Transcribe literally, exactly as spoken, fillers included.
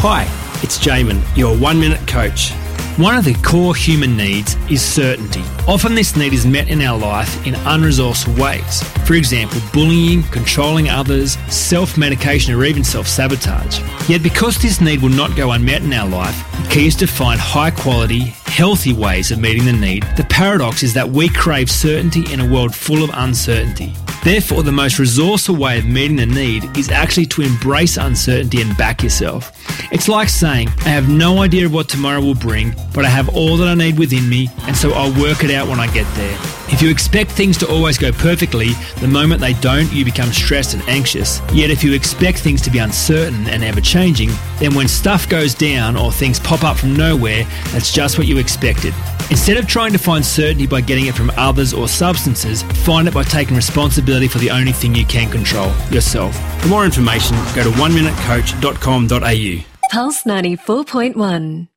Hi, it's Jamin, your one-minute coach. One of the core human needs is certainty. Often this need is met in our life in unresourceful ways. For example, bullying, controlling others, self-medication or even self-sabotage. Yet because this need will not go unmet in our life, the key is to find high-quality, healthy ways of meeting the need. The paradox is that we crave certainty in a world full of uncertainty. Therefore, the most resourceful way of meeting the need is actually to embrace uncertainty and back yourself. It's like saying, I have no idea what tomorrow will bring, but I have all that I need within me, and so I'll work it out when I get there. If you expect things to always go perfectly, the moment they don't, you become stressed and anxious. Yet if you expect things to be uncertain and ever-changing, then when stuff goes down or things pop up from nowhere, that's just what you expected. Instead of trying to find certainty by getting it from others or substances, find it by taking responsibility for the only thing you can control, yourself. For more information, go to one minute coach dot com dot a u. Pulse ninety-four point one.